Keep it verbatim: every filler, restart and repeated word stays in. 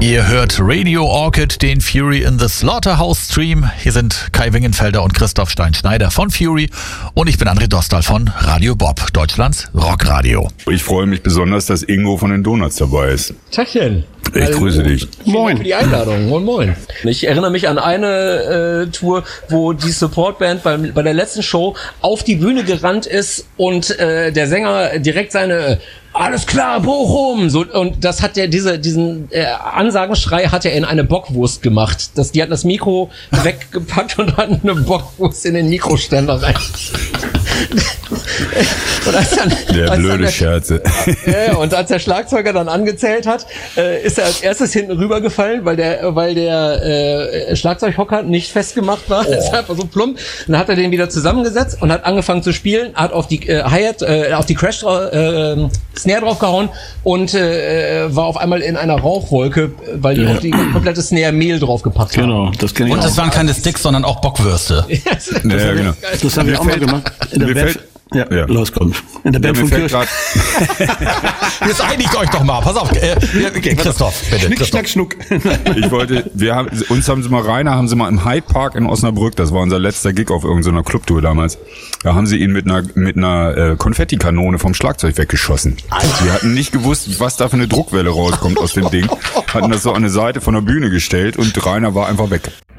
Ihr hört Radio Orchid, den Fury in the Slaughterhouse Stream. Hier sind Kai Wingenfelder und Christoph Stein-Schneider von Fury und ich bin André Dostal von Radio Bob, Deutschlands Rockradio. Ich freue mich besonders, dass Ingo von den Donuts dabei ist. Tachchen. Ich grüße dich. Moin. Für die Einladung. Moin, moin. Ich erinnere mich an eine äh, Tour, wo die Supportband bei, bei der letzten Show auf die Bühne gerannt ist und äh, der Sänger direkt seine "Alles klar, Bochum!" So, und das hat der, diese, diesen äh, Ansagenschrei hat er in eine Bockwurst gemacht. Das, die hatten das Mikro weggepackt und hatten eine Bockwurst in den Mikroständer rein. Und als dann, der als blöde dann der, Scherze. Ja, und als der Schlagzeuger dann angezählt hat, äh, ist er als erstes hinten rübergefallen, weil der, weil der äh, Schlagzeughocker nicht festgemacht war. Das ist einfach so plump. Dann hat er den wieder zusammengesetzt und hat angefangen zu spielen, hat auf die äh, Hi-Hat, äh, auf die Crash äh, Snare draufgehauen und äh, war auf einmal in einer Rauchwolke, weil die Ja. auf die komplette Snare Mehl draufgepackt haben. Genau, das kenne ich Und auch. das waren keine Sticks, sondern auch Bockwürste. Ja, genau. Das haben wir Mir auch mal fällt- gemacht. In der mir Band, fällt- ja, ja. los, komm. In der Band Mir von fällt Kirch. grad, Jetzt einigt euch doch mal. Pass auf, äh, Christoph, bitte. Schnick, Christoph. schnack, schnuck. ich wollte, wir haben, uns haben sie mal, Rainer haben sie mal im Hyde Park in Osnabrück, das war unser letzter Gig auf irgendeiner Clubtour damals, da haben sie ihn mit einer, mit einer äh, Konfettikanone vom Schlagzeug weggeschossen. Wir hatten nicht gewusst, was da für eine Druckwelle rauskommt aus dem Ding, hatten das so an eine Seite von der Bühne gestellt und Rainer war einfach weg.